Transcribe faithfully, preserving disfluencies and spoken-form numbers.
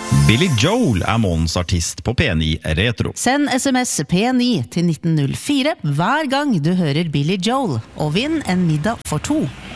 Billy Joel er månens artist på P ni Retro. Send sms P ni til nitten null fire hver gang du hører Billy Joel, og vinn en middag for to.